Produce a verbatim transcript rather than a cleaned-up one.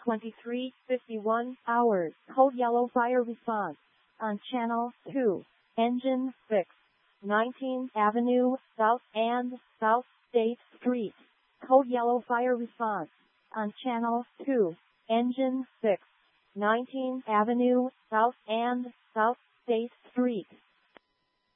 twenty-three fifty-one hours. Code yellow fire response on channel two. Engine six. nineteenth Avenue South and South State Street. Code yellow fire response on channel two. Engine six. nineteenth Avenue South and South State Street.